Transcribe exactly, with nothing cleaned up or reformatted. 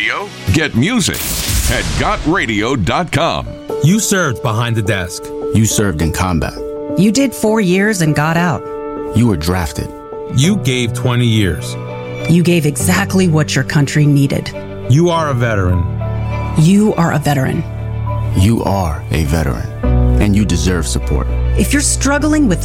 radio? Get music at got radio dot com. You served behind the desk. You served in combat. You did four years and got out. You were drafted. You gave twenty years. You gave exactly what your country needed. You are a veteran. You are a veteran. You are a veteran, and you deserve support. If you're struggling with